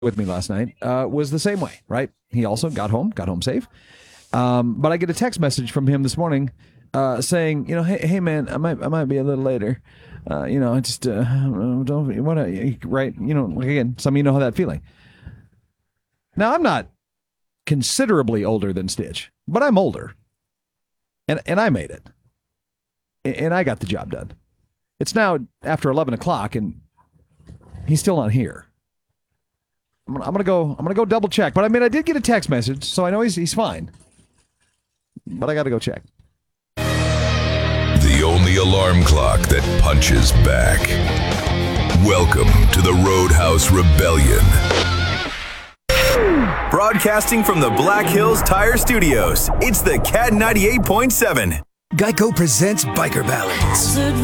with me last night was the same way, right? He also got home safe. But I get a text message from him this morning saying, hey man, I might be a little later. I just don't want to, right? Again, some of you know how that feeling. Now, I'm not considerably older than Stitch, but I'm older. And I made it. And I got the job done. It's now after 11 o'clock and he's still not here. I'm gonna go double check. But I did get a text message, so I know he's fine. But I gotta go check. The only alarm clock that punches back. Welcome to the Roadhouse Rebellion. Broadcasting from the Black Hills Tire Studios, it's the Cat 98.7. Geico presents Biker Ballads.